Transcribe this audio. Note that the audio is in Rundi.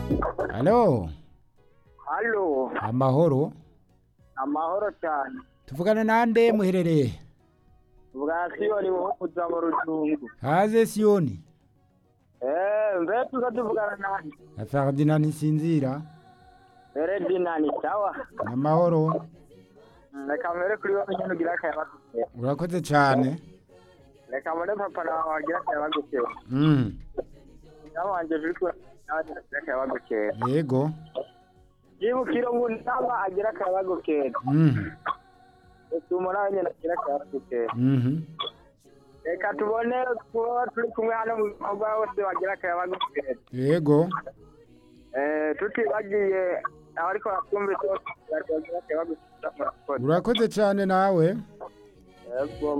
Halo, Halo, amahoro. amahoro cyane. Tuvugana nande muherereye? Bwa Siyoni mu kuza mu Rujungu. Haze Siyoni. Mbe tuvugana nani? Ferdinand Nsinzira. Ferdinand sawa. Amahoro. Reka mbere kuri wowe nyine ugira akayabaguke. Urakoze cyane. Reka mbere papa nawe wagira akayabaguke. Nawe wanje biriko agira akayabaguke. Yego. Yibukiro ngo ntaba agira akayabaguke. Tumura nyine agira akayabaguke. Reka tubone ko turi kumwe hano mu mugwa wose wagira akayabaguke. Yego. Tutibagiye abariko bakumvise bagira akayabaguke. Urakoze cyane nawe. Yego.